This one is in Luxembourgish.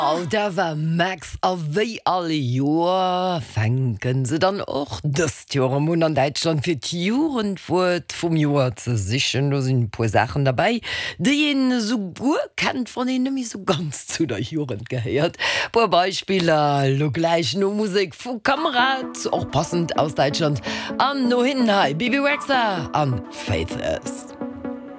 Oh, da war Max aéi alle Joer fenken se dann och dëst Joremmun an Deitschland fir d'Juren fuert vum Joer ze sichen, do sinn puer Sachen dabei, déi en so gu kennt von en mi so ganz zu der Jugend geheiert. Puer Beispieler lo gleich no Musik vu Kamerad och passend aus Deitschland an no hin Bibi Rexha an Faithless.